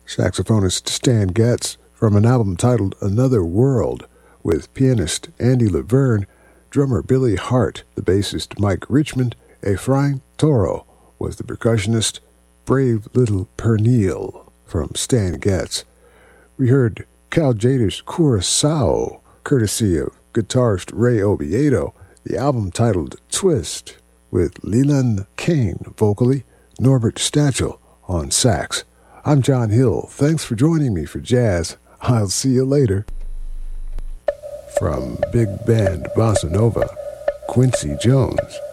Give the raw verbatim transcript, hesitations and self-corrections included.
saxophonist Stan Getz from an album titled Another World with pianist Andy Laverne, drummer Billy Hart, the bassist Mike Richmond, Efrain Toro was the percussionist, Brave Little Pernille from Stan Getz. We heard Cal Jada's Curacao, courtesy of guitarist Ray Oviedo, the album titled Twist with Leland Kane vocally, Norbert Stachel on sax. I'm John Hill. Thanks for joining me for jazz. I'll see you later. From Big Band Bossa Nova, Quincy Jones.